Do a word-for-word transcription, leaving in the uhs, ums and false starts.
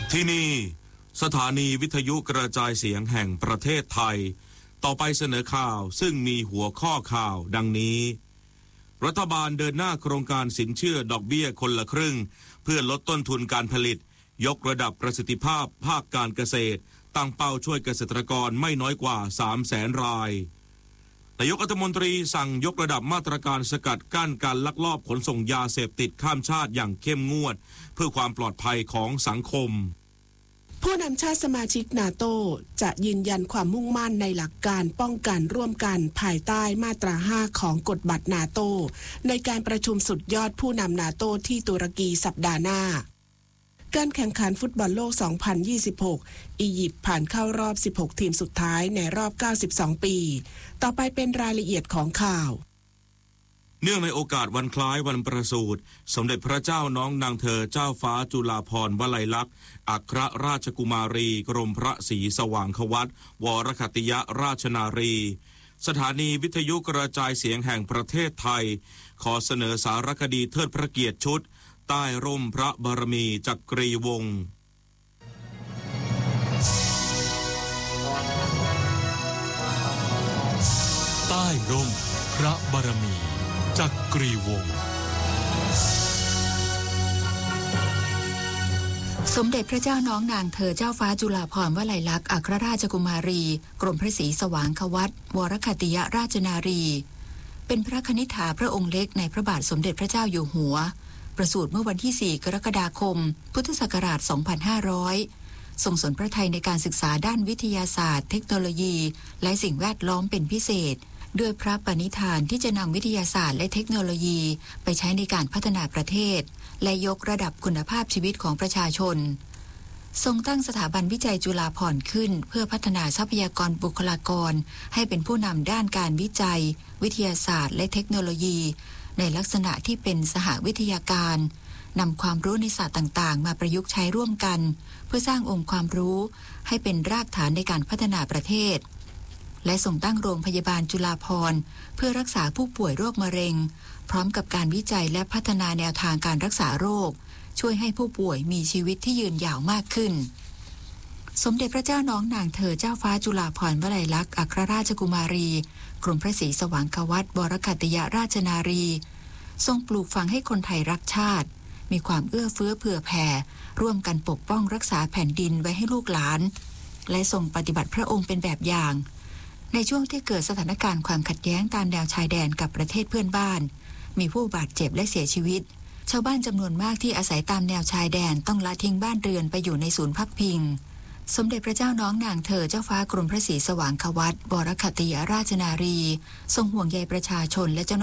ที่นี่สถานีวิทยุกระจายเสียงแห่งประเทศไทยต่อไปเสนอข่าวซึ่งมีหัวข้อข่าวดังนี้รัฐบาลเดินหน้าโครงการสินเชื่อดอกเบี้ยคนละครึ่งเพื่อลดต้นทุนการผลิตยกระดับประสิทธิภาพภาคการเกษตรตั้งเป้าช่วยเกษตรกรไม่น้อยกว่า สามแสน รายนายกรัฐมนตรีสั่งยกระดับมาตรการสกัดกั้นการลักลอบขนส่งยาเสพติดข้ามชาติอย่างเข้มงวดเพื่อความปลอดภัยของสังคมผู้นำชาติสมาชิกนาโต้จะยืนยันความมุ่งมั่นในหลักการป้องกันร่วมกันภายใต้มาตราห้าของกฎบัตรนาโต้ในการประชุมสุดยอดผู้นำนาโต้ที่ตุรกีสัปดาห์หน้าการแข่งขันฟุตบอลโลก สองพันยี่สิบหก อียิปต์ผ่านเข้ารอบ สิบหก ทีมสุดท้ายในรอบ เก้าสิบสอง ปี ต่อไปเป็นรายละเอียดของข่าวเนื่องในโอกาสวันคล้ายวันประสูติสมเด็จพระเจ้าน้องนางเธอเจ้าฟ้าจุฬาภรณ์วลัยลักษณ์อัครราชกุมารีกรมพระศรีสว่างควัตรวรคติยราชนารีสถานีวิทยุกระจายเสียงแห่งประเทศไทยขอเสนอสารคดีเทิดพระเกียรติชุดใต้ร่มพระบารมีจักรีวงศ์ใต้ร่มพระบารมีจักรีวงศ์สมเด็จพระเจ้าน้องนางเธอเจ้าฟ้าจุฬาภรณ์วลัยลักษณ์อัครราชกุมารีกรมพระศรีสว่างควัตรวรคติยราชนารีเป็นพระคณิษฐาพระองค์เล็กในพระบาทสมเด็จพระเจ้าอยู่หัวประสูติเมื่อวันที่สี่กรกฎาคมพุทธศักราชสองพันห้าร้อยทรงสนพระทัยในการศึกษาด้านวิทยาศาสตร์เทคโนโลยีและสิ่งแวดล้อมเป็นพิเศษด้วยพระปณิธานที่จะนำวิทยาศาสตร์และเทคโนโลยีไปใช้ในการพัฒนาประเทศและยกระดับคุณภาพชีวิตของประชาชนทรงตั้งสถาบันวิจัยจุฬาภรณ์ขึ้นเพื่อพัฒนาทรัพยากรบุคลากรให้เป็นผู้นำด้านการวิจัยวิทยาศาสตร์และเทคโนโลยีในลักษณะที่เป็นสหวิทยาการนำความรู้ในศาสตร์ต่างๆมาประยุกต์ใช้ร่วมกันเพื่อสร้างองค์ความรู้ให้เป็นรากฐานในการพัฒนาประเทศและส่งตั้งโรงพยาบาลจุฬาภรณ์เพื่อรักษาผู้ป่วยโรคมะเร็งพร้อมกับการวิจัยและพัฒนาแนวทางการรักษาโรคช่วยให้ผู้ป่วยมีชีวิตที่ยืนยาวมากขึ้นสมเด็จพระเจ้าน้องนางเธอเจ้าฟ้าจุฬาภรณ์วลัยลักษณ์อัครราชกุมารีกรมพระศรีสว่างควัตรวรคติยราชนารีทรงปลูกฝังให้คนไทยรักชาติมีความเอื้อเฟื้อเผื่อแผ่ร่วมกันปกป้องรักษาแผ่นดินไว้ให้ลูกหลานและทรงปฏิบัติพระองค์เป็นแบบอย่างในช่วงที่เกิดสถานการณ์ความขัดแย้งตามแนวชายแดนกับประเทศเพื่อนบ้านมีผู้บาดเจ็บและเสียชีวิตชาวบ้านจำนวนมากที่อาศัยตามแนวชายแดนต้องละทิ้งบ้านเรือนไปอยู่ในศูนย์พักพิงสมเด็จพระเจ้าน้องนางเธอเจ้าฟ้ากรมพระศรีสว่างควัตรวรคติยราชนารีทรงห่วงใยประชาชนและเจ้า